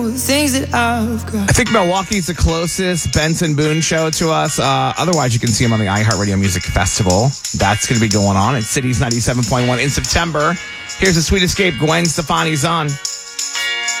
things that I've got. I think Milwaukee's the closest Benson Boone show to us. Otherwise, you can see him on the iHeartRadio Music Festival. That's going to be going on at Cities 97.1 in September. Here's the Sweet Escape. Gwen Stefani's on.